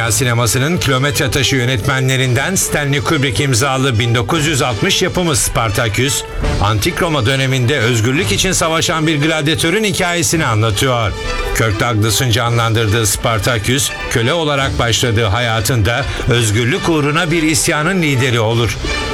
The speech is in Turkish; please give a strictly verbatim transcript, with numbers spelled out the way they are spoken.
Dünya sinemasının kilometre taşı yönetmenlerinden Stanley Kubrick imzalı bin dokuz yüz altmış yapımı Spartaküs, Antik Roma döneminde özgürlük için savaşan bir gladyatörün hikayesini anlatıyor. Kirk Douglas'ın canlandırdığı Spartaküs, köle olarak başladığı hayatında özgürlük uğruna bir isyanın lideri olur.